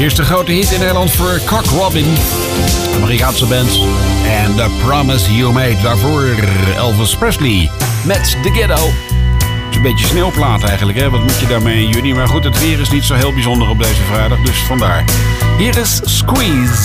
Eerste grote hit in Nederland voor Cock Robin, Amerikaanse band. En The Promise You Made, daarvoor Elvis Presley met The Ghetto. Het is een beetje sneeuwplaat eigenlijk, hè? Wat moet je daarmee in juni? Maar goed, het weer is niet zo heel bijzonder op deze vrijdag, dus vandaar. Hier is Squeeze.